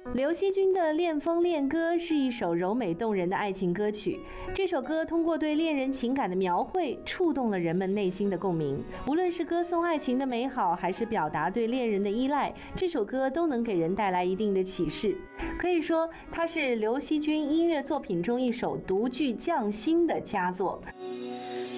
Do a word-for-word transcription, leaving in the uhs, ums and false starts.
刘惜君的《恋风恋歌》是一首柔美动人的爱情歌曲。这首歌通过对恋人情感的描绘，触动了人们内心的共鸣。无论是歌颂爱情的美好，还是表达对恋人的依赖，这首歌都能给人带来一定的启示。可以说，它是刘惜君音乐作品中一首独具匠心的佳作。